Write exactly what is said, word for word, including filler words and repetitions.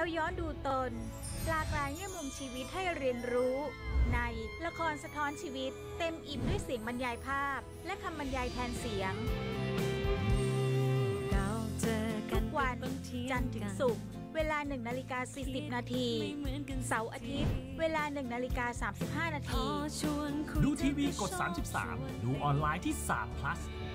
ย้อนดูตนหลากหลายแง่มุมชีวิตให้เรียนรู้ในละครสะท้อนชีวิตเต็มอิ่มด้วยเสียงบรรยายภาพและคำบรรยายแทนเสียงทุกวันจันทร์ถึงศุกร์เวลาหนึ่งนาฬิกาสี่สิบนาทีเสาร์อาทิตย์เวลาหนึ่งนาฬิกาสามสิบห้านาทีดูทีวีกดสามสิบสามดูออนไลน์ที่สาม plus